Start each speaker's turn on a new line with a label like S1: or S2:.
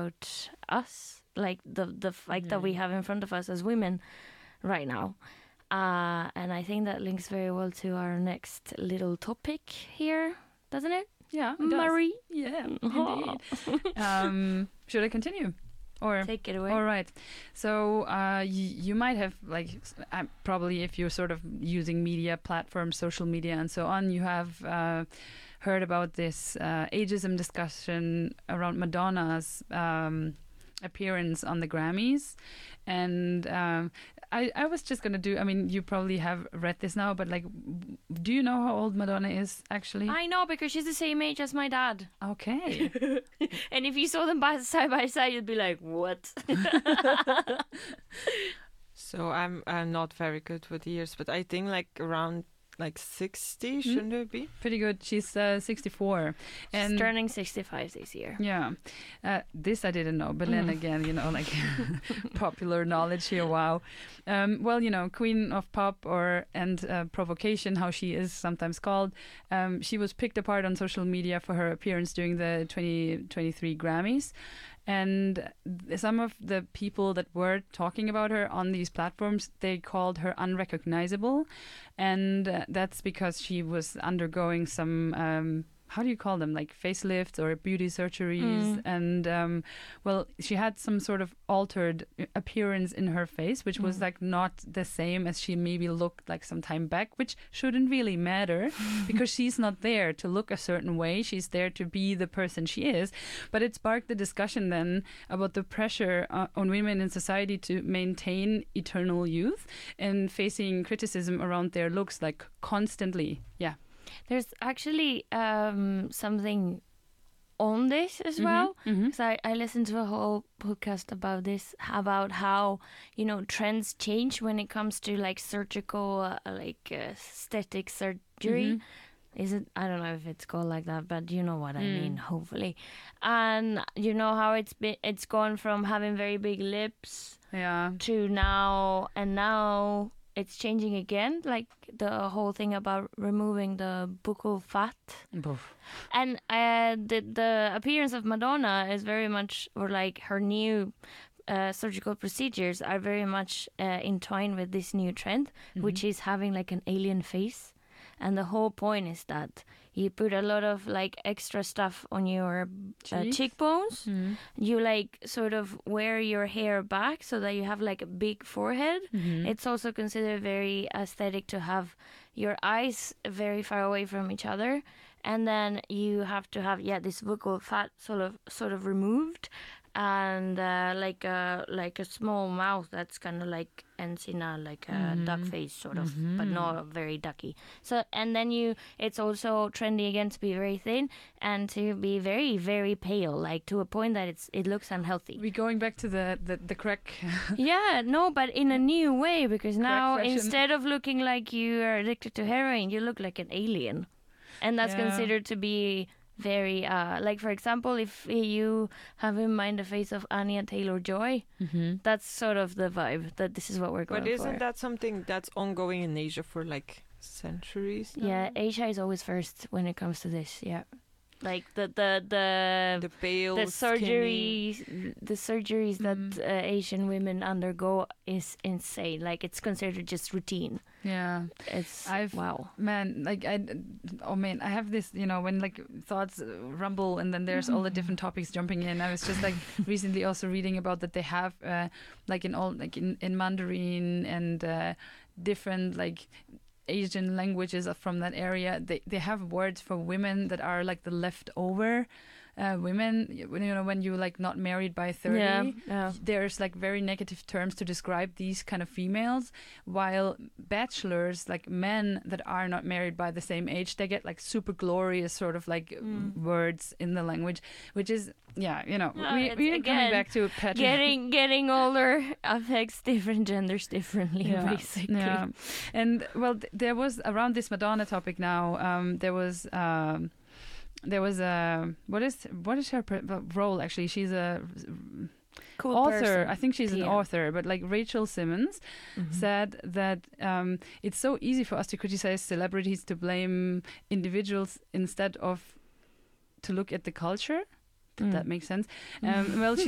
S1: about us, like the fight that we have in front of us as women right now. And I think that links very well to our next little topic here, doesn't it?
S2: Yeah, it
S1: Marie.
S2: does. Yeah, indeed. Should I continue? Or
S1: take it away.
S2: All right. So you might have, like, probably if you're sort of using media platforms, social media and so on, you have heard about this ageism discussion around Madonna's appearance on the Grammys. And I was just going to do, I mean, you probably have read this now, but like, do you know how old Madonna is actually?
S1: I know, because she's the same age as my dad.
S2: Okay.
S1: And if you saw them side by side, you'd be like, what?
S3: So I'm not very good with years, but I think like around like 60, shouldn't it be?
S2: Pretty good. She's 64.
S1: And she's turning 65 this year.
S2: Yeah. This I didn't know, but then again, you know, like popular knowledge here. Wow. Well, you know, Queen of Pop and Provocation, how she is sometimes called. She was picked apart on social media for her appearance during the 2023 Grammys. And some of the people that were talking about her on these platforms, they called her unrecognizable. And that's because she was undergoing some, how do you call them? Like facelifts or beauty surgeries. And, well, she had some sort of altered appearance in her face, which was like not the same as she maybe looked like some time back, which shouldn't really matter because she's not there to look a certain way. She's there to be the person she is. But it sparked the discussion then about the pressure on women in society to maintain eternal youth and facing criticism around their looks like constantly. Yeah.
S1: There's actually something on this as well. Because I listened to a whole podcast about this, about how, you know, trends change when it comes to like surgical, aesthetic surgery. Is it? I don't know if it's called like that, but you know what I mean, hopefully. And you know how it's gone from having very big lips to now it's changing again, like the whole thing about removing the buccal fat. And the appearance of Madonna is very much, or like her new surgical procedures are very much entwined with this new trend, which is having like an alien face. And the whole point is that you put a lot of like extra stuff on your cheekbones. You like sort of wear your hair back so that you have like a big forehead. It's also considered very aesthetic to have your eyes very far away from each other. And then you have to have this buccal fat sort of removed, and like a small mouth that's kind of like ends in a duck face sort of, but not very ducky. So, and then it's also trendy again to be very thin and to be very, very pale, like to a point that it looks unhealthy.
S2: We're going back to the crack.
S1: Yeah, no, but in a new way, because now instead of looking like you are addicted to heroin, you look like an alien. And that's considered to be very, like, for example, if you have in mind the face of Anya Taylor-Joy, that's sort of the vibe, that this is what we're going for.
S3: But isn't that something that's ongoing in Asia for, like, centuries now?
S1: Yeah, Asia is always first when it comes to this, Like the
S3: pale,
S1: the surgeries that Asian women undergo is insane. Like, it's considered just routine.
S2: Yeah,
S1: wow.
S2: Man, like I have this, you know, when like thoughts rumble and then there's all the different topics jumping in. I was just like recently also reading about that they have like in Mandarin and different like Asian languages from that area, they have words for women that are like the leftover women. You know, when you like not married by 30, there's like very negative terms to describe these kind of females, while bachelors, like men that are not married by the same age, they get like super glorious sort of like words in the language, which is we're coming back to
S1: getting older affects different genders differently, basically.
S2: Yeah. And well, there was around this Madonna topic now. There was a what is her role actually? She's a
S1: cool
S2: author.
S1: person.
S2: I think she's an author, but like Rachel Simmons said that it's so easy for us to criticize celebrities, to blame individuals instead of to look at the culture. That makes sense. Well,